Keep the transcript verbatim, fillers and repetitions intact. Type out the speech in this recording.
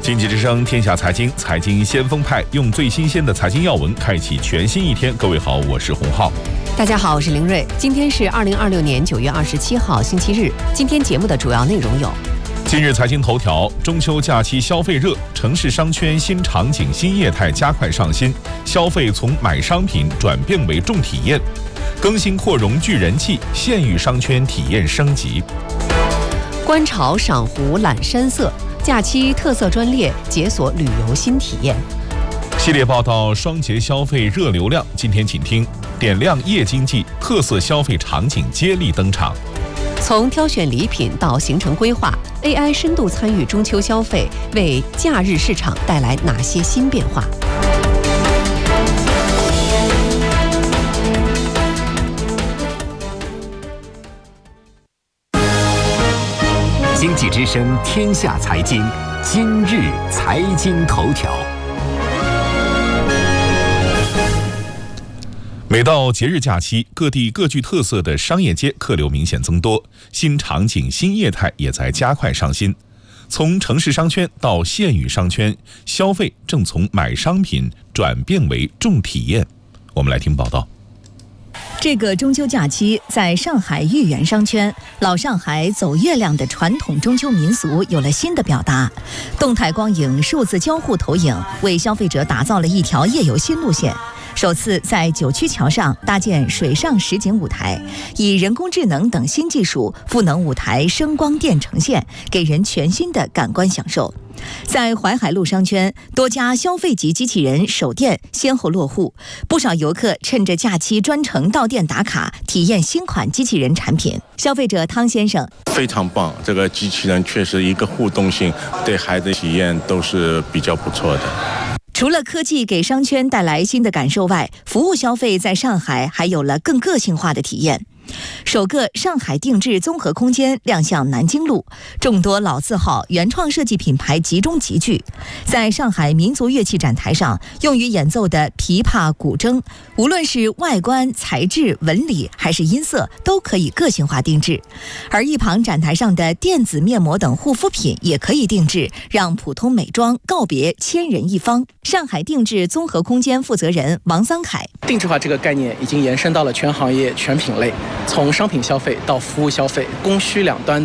经济之声天下财经，财经先锋派用最新鲜的财经要闻开启全新一天。各位好，我是洪浩。 大家好，我是凌睿。今天是二零二六年九月二十七号，星期日。今天节目的主要内容有： 今日财经头条，中秋假期消费热，城市商圈新场景、新业态加快上新，消费从买商品转变为重体验，更新扩容聚人气，县域商圈体验升级。 观潮赏湖览山色，假期特色专列解锁旅游新体验。 系列报道双节消费热流量，今天请听点亮夜经济，特色消费场景接力登场。 从挑选礼品到行程规划 ，A I 深度参与中秋消费，为假日市场带来哪些新变化？ 经济之声天下财经，今日财经头条。 每到节日假期，各地各具特色的商业街客流明显增多，新场景、新业态也在加快上新。从城市商圈到县域商圈，消费正从买商品转变为重体验。我们来听报道。 这个中秋假期，在上海豫园商圈，老上海走月亮的传统中秋民俗有了新的表达。动态光影、数字交互投影为消费者打造了一条夜游新路线。首次在九曲桥上搭建水上实景舞台，以人工智能等新技术赋能舞台声光电呈现，给人全新的感官享受。在淮海路商圈，多家消费级机器人首店先后落户，不少游客趁着假期专程到店打卡，体验新款机器人产品。消费者汤先生： 非常棒，这个机器人确实一个互动性，对孩子体验都是比较不错的。 除了科技给商圈带来新的感受外，服务消费在上海还有了更个性化的体验。首个上海定制综合空间亮相南京路，众多老字号原创设计品牌集中集聚。在上海民族乐器展台上，用于演奏的琵琶、古筝，无论是外观、材质、纹理还是音色，都可以个性化定制。而一旁展台上的电子面膜等护肤品也可以定制，让普通美妆告别千人一方。上海定制综合空间负责人王桑凯： 定制化这个概念已经延伸到了全行业、全品类。从商品消费到服务消费，供需两端